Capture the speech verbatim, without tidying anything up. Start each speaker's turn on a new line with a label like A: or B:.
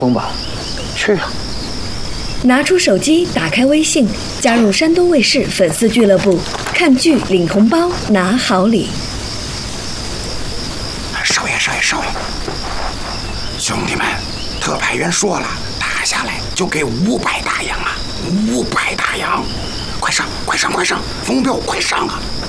A: 疯吧，去啊！
B: 拿出手机，打开微信，加入山东卫视粉丝俱乐部，看剧领红包拿好礼。
C: 少爷，少爷，少爷，兄弟们，特派员说了，打下来就给五百大洋啊，五百大洋！快上，快上，快上，风标快上啊！